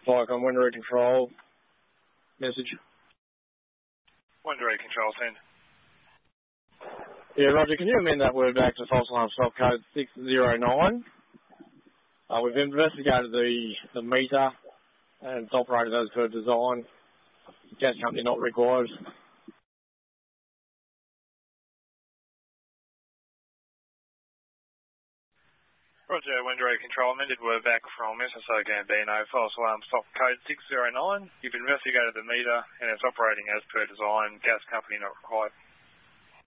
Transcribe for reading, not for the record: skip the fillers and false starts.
Like on Window Control message. Window Control, send. Yeah, Roger, can you amend that word back to false alarm stop code 609? We've investigated the meter and it's operated as per design. Gas company not required. Roger, Window Control, amended word back from SSO Gambino, false alarm stop code 609. You've investigated the meter and it's operating as per design. Gas company not required.